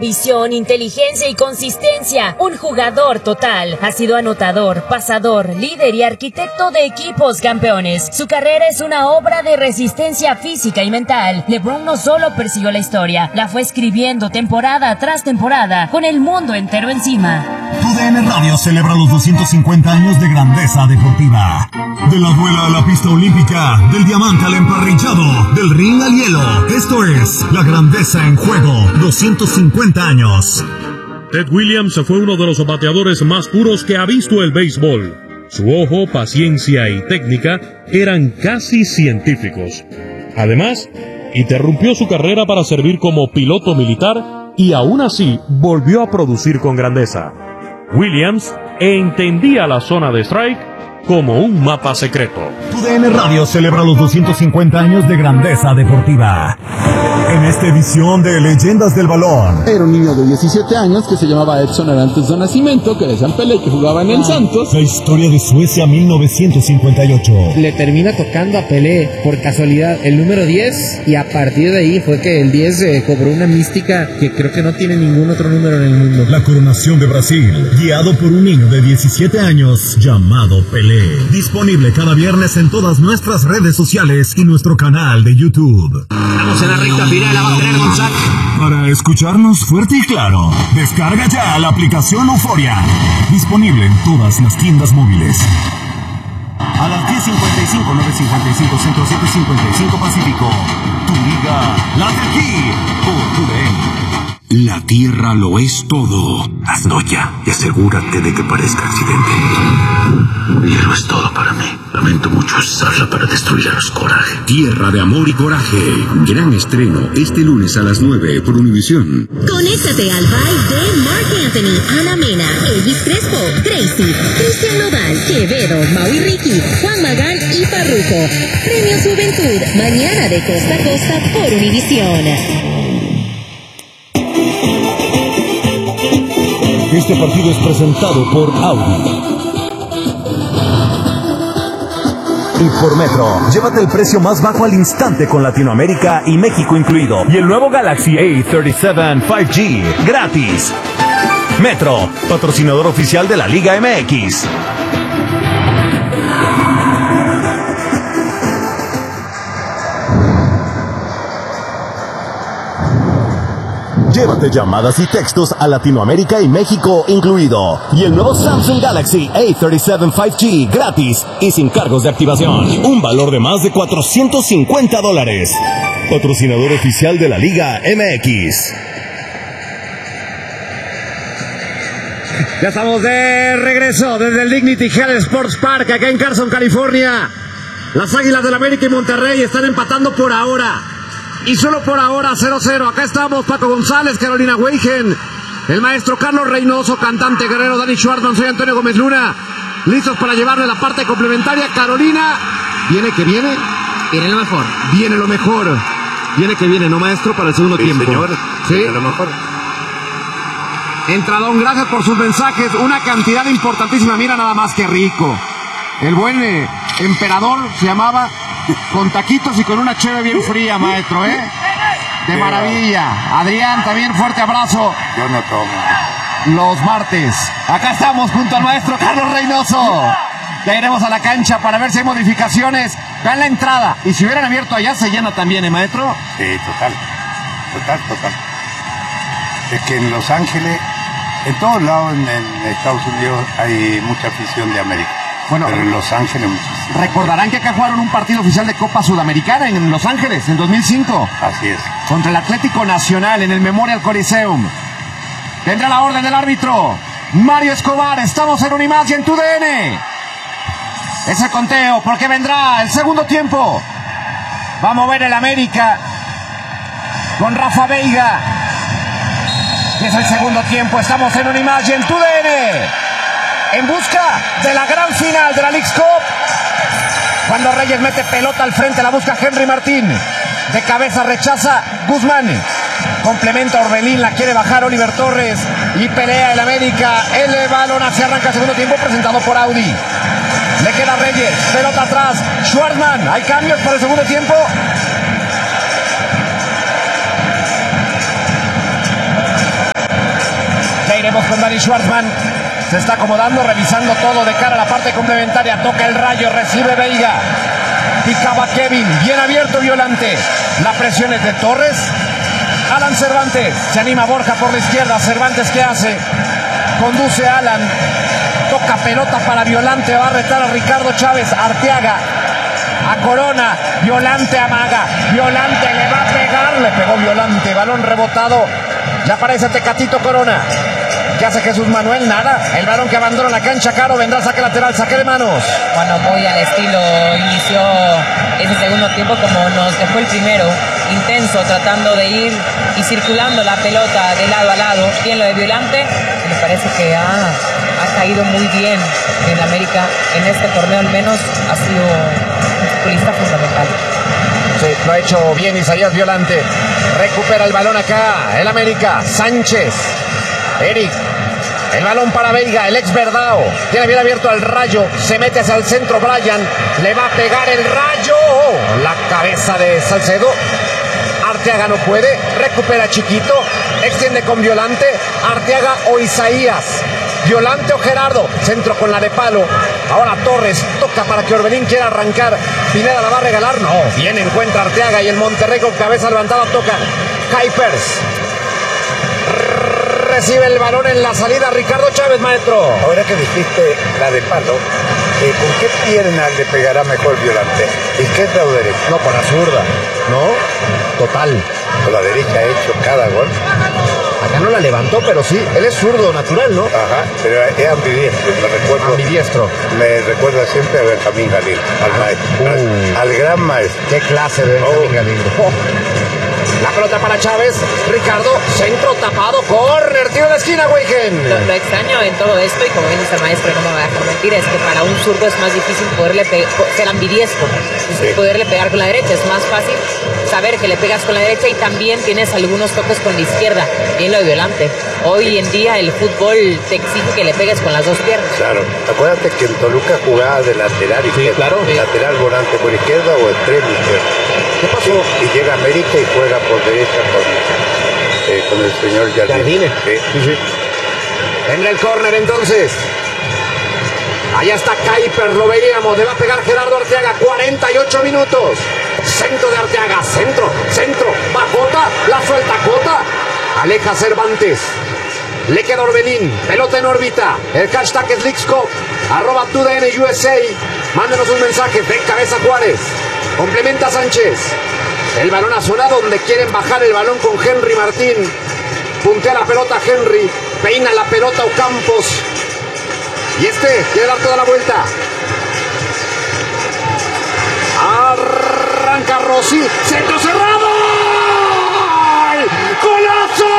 visión, inteligencia y consistencia. Un jugador total. Ha sido anotador, pasador, líder y arquitecto de equipos campeones. Su carrera es una obra de resistencia física y mental. LeBron no solo persiguió la historia, la fue escribiendo temporada tras temporada, con el mundo entero encima. TUDN Radio celebra los 250 años de grandeza deportiva. De la duela a la pista olímpica, del diamante al emparrillado, del ring al hielo. Esto es La Grandeza en Juego, 250 años. Ted Williams fue uno de los bateadores más puros que ha visto el béisbol. Su ojo, paciencia y técnica eran casi científicos. Además, interrumpió su carrera para servir como piloto militar y aún así volvió a producir con grandeza. Williams entendía la zona de strike como un mapa secreto. TUDN Radio celebra los 250 años de grandeza deportiva. En esta edición de Leyendas del Balón. Era un niño de 17 años que se llamaba Edson Arantes do Nascimento, que decían Pelé, que jugaba en el Santos. La historia de Suecia 1958. Le termina tocando a Pelé, por casualidad, el número 10, y a partir de ahí fue que el 10 cobró una mística que creo que no tiene ningún otro número en el mundo. La coronación de Brasil, guiado por un niño de 17 años llamado Pelé. Disponible cada viernes en todas nuestras redes sociales y nuestro canal de YouTube. Estamos en la recta final, la va a tener Gonzaga. Para escucharnos fuerte y claro, descarga ya la aplicación Euforia. Disponible en todas las tiendas móviles. A las 10:55, 9:55 Centro, 7:55 Pacífico. Tu liga, la de aquí, por TUDN. La Tierra lo es todo. Hazlo ya y asegúrate de que parezca accidente. Y lo es todo para mí. Lamento mucho usarla para destruir a los Coraje. Tierra de amor y coraje. Gran estreno este lunes a las 9 por Univisión. Conéctate al baile de Marc Anthony, Ana Mena, Elvis Crespo, Tracy, Cristian Nodal, Quevedo, Mau y Ricky, Juan Magán y Farruko. Premio Juventud, mañana de costa a costa por Univisión. Este partido es presentado por Audi y por Metro. Llévate el precio más bajo al instante con Latinoamérica y México incluido. Y el nuevo Galaxy A37 5G gratis. Metro, patrocinador oficial de la Liga MX. Llévate llamadas y textos a Latinoamérica y México incluido. Y el nuevo Samsung Galaxy A37 5G gratis y sin cargos de activación. Un valor de más de $450. Patrocinador oficial de la Liga MX. Ya estamos de regreso desde el Dignity Health Sports Park, acá en Carson, California. Las Águilas del América y Monterrey están empatando por ahora. Y solo por ahora 0-0. Acá estamos Paco González, Carolina Weigen, el maestro Carlos Reynoso, cantante guerrero, Dani Schwartzman, soy Antonio Gómez Luna. Listos para llevarle la parte complementaria. Carolina, ¿viene que viene? Viene lo mejor. Viene lo mejor. Viene que viene, ¿no, maestro? Para el segundo tiempo. Señor. Sí, Viene lo mejor. Entradón, gracias por sus mensajes. Una cantidad importantísima. Mira nada más que rico. El buen emperador se llamaba, con taquitos y con una cheve bien fría, maestro, ¿eh? De maravilla. Adrián, también fuerte abrazo. Yo no tomo. Los martes. Acá estamos junto al maestro Carlos Reynoso. Ya iremos a la cancha para ver si hay modificaciones. Vean la entrada. Y si hubieran abierto allá, se llena también, ¿eh, maestro? Sí, total. Es que en Los Ángeles, en todos lados en Estados Unidos hay mucha afición de América. Bueno, pero en Los Ángeles muchísimo. Recordarán que acá jugaron un partido oficial de Copa Sudamericana en Los Ángeles, en 2005. Así es. Contra el Atlético Nacional en el Memorial Coliseum. Tendrá la orden del árbitro Mario Escobar. Estamos en Unimás y en TUDN. Ese conteo, porque vendrá el segundo tiempo. Va a mover el América con Rafa Veiga. Y es el segundo tiempo. Estamos en Unimás y en TUDN. En busca de la gran final de la Leagues Cup. Cuando Reyes mete pelota al frente, la busca Henry Martín. De cabeza rechaza Guzmán. Complementa Orbelín, la quiere bajar Oliver Torres. Y pelea el América. El balón se arranca el segundo tiempo, presentado por Audi. Le queda Reyes, pelota atrás. Schwartzman, hay cambios para el segundo tiempo. Vemos con Dani Schwartzman. Se está acomodando, revisando todo de cara a la parte complementaria. Toca el Rayo, recibe Veiga. Picaba Kevin, bien abierto Violante. La presión es de Torres. Alan Cervantes, se anima Borja por la izquierda. Cervantes, ¿qué hace? Conduce Alan. Toca pelota para Violante, va a retar a Ricardo Chávez. Arteaga a Corona. Violante amaga. Violante le va a pegar. Le pegó Violante. Balón rebotado. Ya aparece Tecatito Corona. ¿Qué hace Jesús Manuel? Nada. El balón que abandona la cancha, Caro, vendrá saque lateral, saque de manos. Bueno, muy al estilo inició ese segundo tiempo como nos dejó el primero. Intenso, tratando de ir y circulando la pelota de lado a lado. Bien lo de Violante. Me parece que ha caído muy bien en América. En este torneo al menos ha sido un futbolista fundamental. Sí, lo ha hecho bien Isaías Violante. Recupera el balón acá, el América. Sánchez. Eric, el balón para Veiga, el ex Verdao, tiene bien abierto al Rayo, se mete hacia el centro Brian, le va a pegar el Rayo, la cabeza de Salcedo, Arteaga no puede, recupera Chiquito, extiende con Violante, Arteaga o Isaías, Violante o Gerardo, centro con la de palo, ahora Torres, toca para que Orbelín quiera arrancar, Pineda la va a regalar, no, bien encuentra Arteaga y el Monterrey con cabeza levantada toca, Kuipers. Recibe el balón en la salida Ricardo Chávez, maestro. Ahora que dijiste la de palo, ¿con qué pierna le pegará mejor Violante? ¿Izquierda o derecha? No, con la zurda, ¿no? Total. Con la derecha ha hecho cada gol. Acá no la levantó, pero sí, él es zurdo natural, ¿no? Ajá, pero es ambidiestro, Ambidiestro. Me recuerda siempre a Benjamín Galindo, al maestro, al gran maestro. Qué clase de Benjamín Galindo. La pelota para Chávez, Ricardo, centro tapado, córner, tiro de esquina, Weigen. Lo extraño en todo esto, y como bien dice el maestro, no me va a dejar mentir, es que para un zurdo es más difícil poderle ser ambidiestro, poderle pegar con la derecha. Es más fácil saber que le pegas con la derecha y también tienes algunos toques con la izquierda. Bien lo de Violante. Hoy en día el fútbol te exige que le pegues con las dos piernas. Claro, acuérdate que en Toluca jugaba de lateral izquierdo, claro. Lateral volante por izquierda o extremo izquierdo. ¿Qué pasó? Y llega a América y juega por derecha con el señor Jardine. Sí. Vendrá el córner entonces. Allá está Kuipers, lo veíamos, le va a pegar Gerardo Arteaga, 48 minutos. Centro de Arteaga, centro, va Cota, la suelta Cota. Aleja Cervantes. Le queda Orbelín, pelota en órbita. El hashtag es Lixco, @TUDNUSA. Mándenos un mensaje, ven cabeza Juárez. Complementa Sánchez. El balón a zona donde quieren bajar el balón con Henry Martín. Puntea la pelota Henry. Peina la pelota Ocampos. Y quiere dar toda la vuelta. Arranca Rossi. Centro cerrado. ¡Golazo!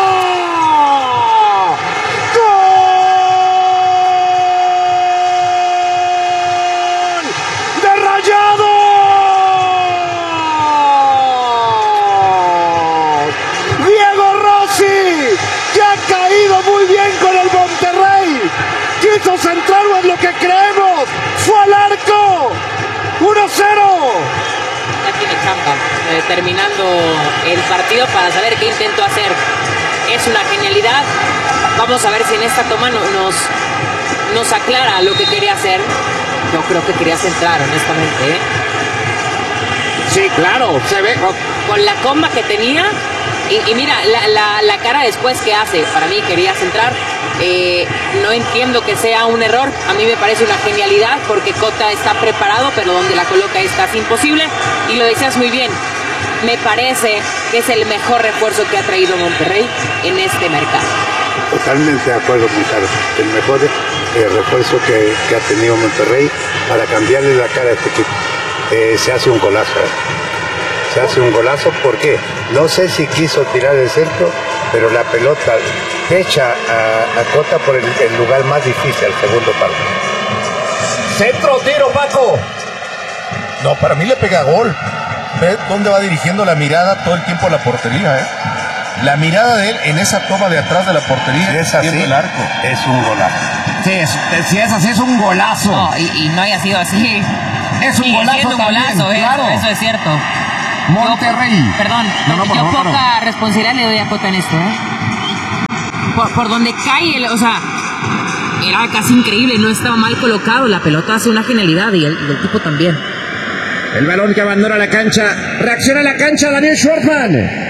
Centrarlo es lo que creemos. Fue al arco. 1-0. Ya tiene chamba, terminando el partido para saber qué intentó hacer. Es una genialidad. Vamos a ver si en esta toma nos aclara lo que quería hacer. Yo creo que quería centrar, honestamente, ¿eh? Sí, claro, se ve. Con la comba que tenía. Y mira, la cara después que hace. Para mí quería centrar. No entiendo que sea un error. A mí me parece una genialidad porque Cota está preparado, pero donde la coloca es casi imposible. Y lo decías muy bien. Me parece que es el mejor refuerzo que ha traído Monterrey en este mercado. Totalmente de acuerdo con Carlos. El mejor refuerzo que ha tenido Monterrey para cambiarle la cara a este equipo. Se hace un golazo. Se hace un golazo porque no sé si quiso tirar el centro, pero la pelota echa a Cota por el lugar más difícil, el segundo palo. Centro, tiro, Paco. No, para mí le pega gol. Ve dónde va dirigiendo la mirada todo el tiempo a la portería, ¿eh? La mirada de él en esa toma de atrás de la portería, si es así, el arco. Es un golazo. Sí, si es así, es un golazo. No, y no haya sido así. Es un golazo también, claro. Eso es cierto. Monterrey. Poca responsabilidad le doy a Cota en esto, ¿eh? por donde cae, o sea, era casi increíble, no estaba mal colocado, la pelota hace una genialidad y el tipo también. El balón que abandona la cancha, reacciona a la cancha Daniel Schwartzman.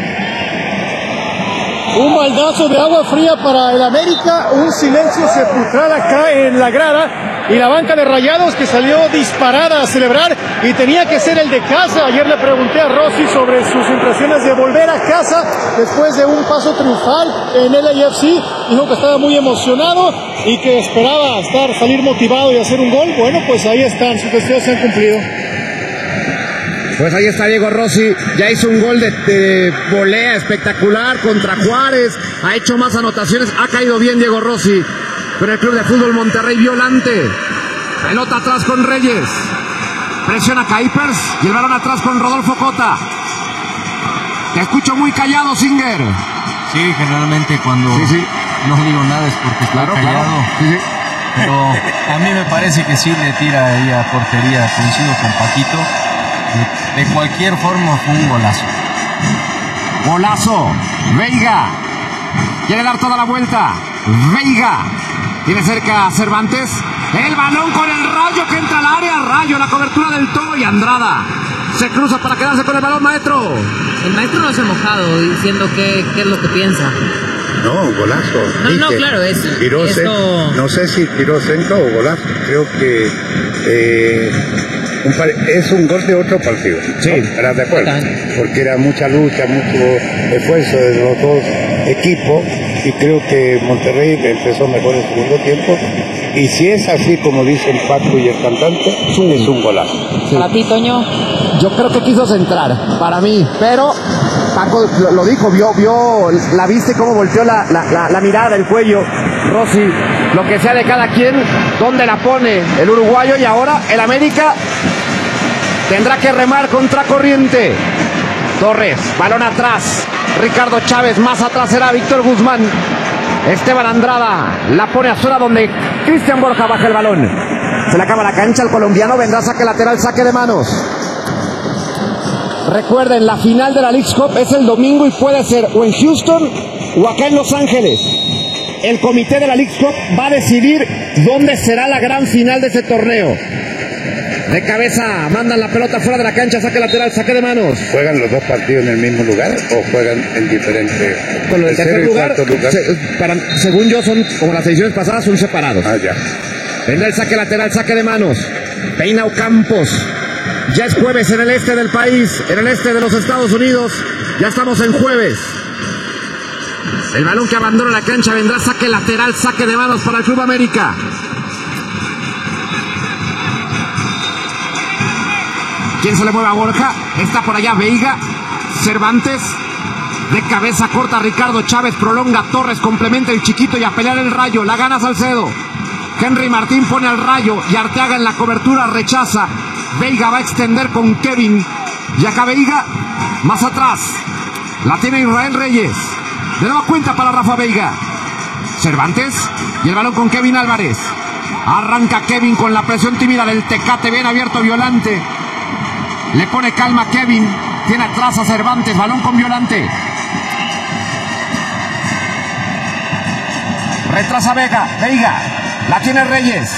Un baldazo de agua fría para el América, un silencio sepulcral acá en la grada y la banca de Rayados que salió disparada a celebrar y tenía que ser el de casa. Ayer le pregunté a Rossi sobre sus impresiones de volver a casa después de un paso triunfal en el LAFC. Dijo que estaba muy emocionado y que esperaba salir motivado y hacer un gol. Bueno, pues ahí están, sus deseos se han cumplido. Pues ahí está Diego Rossi, ya hizo un gol de volea espectacular contra Juárez, ha hecho más anotaciones, ha caído bien Diego Rossi, pero el Club de Fútbol Monterrey violante, pelota atrás con Reyes, presiona Kuipers y el balón atrás con Rodolfo Cota. Te escucho muy callado, Singer. Sí, generalmente cuando no digo nada es porque estoy callado. Claro. Sí. Pero a mí me parece que sí le tira ahí a portería, coincido con Paquito. De cualquier forma fue un golazo. Golazo. Veiga. Quiere dar toda la vuelta. Veiga. Tiene cerca a Cervantes. El balón con el Rayo que entra al área. Rayo, la cobertura del Toro y Andrada. Se cruza para quedarse con el balón, maestro. El maestro no se ha mojado diciendo qué es lo que piensa. No, golazo. No, claro, es esto... No sé si tiró centro o golazo. Creo que es un gol de otro partido. Sí. ¿No? ¿Estás de acuerdo? Porque era mucha lucha, mucho esfuerzo de los dos equipos y creo que Monterrey empezó mejor el segundo tiempo. Y si es así como dicen Paco y el cantante, es un golazo. Sí. ¿Para ti, Toño? Yo creo que quiso centrar, para mí, pero Paco lo dijo, vio la vista y cómo volteó la mirada, el cuello, Rossi, lo que sea de cada quien, dónde la pone el uruguayo y ahora el América tendrá que remar contra corriente. Torres, balón atrás, Ricardo Chávez, más atrás será Víctor Guzmán. Esteban Andrada la pone a zona donde Cristian Borja baja el balón. Se le acaba la cancha, el colombiano vendrá saque lateral, saque de manos. Recuerden, la final de la Leagues Cup es el domingo y puede ser o en Houston o acá en Los Ángeles. El comité de la Leagues Cup va a decidir dónde será la gran final de ese torneo. De cabeza, mandan la pelota fuera de la cancha, saque lateral, saque de manos. ¿Juegan los dos partidos en el mismo lugar o juegan en diferentes? Con el tercer lugar, según yo, son como las ediciones pasadas, son separados. Ya. Vendrá el saque lateral, saque de manos. Peina Ocampos. Ya es jueves en el este del país, en el este de los Estados Unidos. Ya estamos en jueves. El balón que abandona la cancha vendrá saque lateral, saque de manos para el Club América. ¿Quién se le mueve a Borja? Está por allá Veiga, Cervantes. De cabeza corta Ricardo Chávez, prolonga Torres, complementa el chiquito y a pelear el Rayo. La gana Salcedo. Henry Martín pone al Rayo y Arteaga en la cobertura rechaza. Veiga va a extender con Kevin. Y acá Veiga, más atrás. La tiene Israel Reyes. De nueva cuenta para Rafa Veiga. Cervantes y el balón con Kevin Álvarez. Arranca Kevin con la presión tímida del Tecate, bien abierto Violante. Le pone calma a Kevin. Tiene atrás a Cervantes. Balón con Violante. Retrasa Veiga. La tiene Reyes.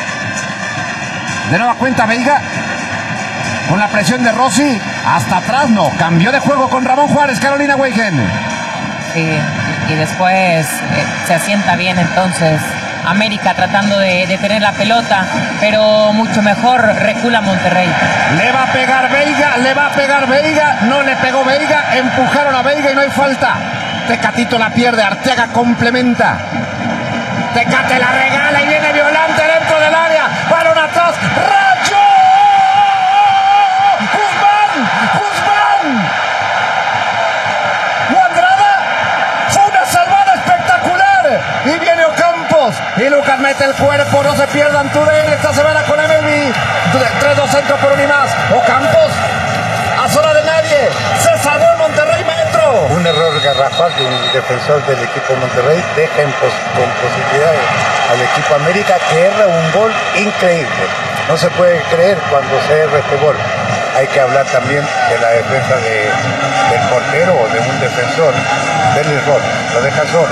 De nueva cuenta Veiga. Con la presión de Rossi. Hasta atrás no. Cambió de juego con Ramón Juárez. Carolina Weigen. Sí, y después se asienta bien entonces América tratando de tener la pelota, pero mucho mejor recula Monterrey. Le va a pegar Veiga, no le pegó Veiga, empujaron a Veiga y no hay falta. Tecatito la pierde, Arteaga complementa. Tecate la regala y viene Violante dentro del área, balón atrás, ¡Rayo! ¡Guzmán! Andrada, fue una salvada espectacular y viene Ocampos. Y Lucas mete el cuerpo, no se pierdan TUDN esta semana con MLB. 3-2 centro por Unimás. Ocampos, a zona de nadie. Se salvó el Monterrey, maestro. Un error garrafal de un defensor del equipo Monterrey deja con posibilidades al equipo América que erra un gol increíble. No se puede creer cuando se erra este gol. Hay que hablar también de la defensa del portero o de un defensor del error. Lo deja solo.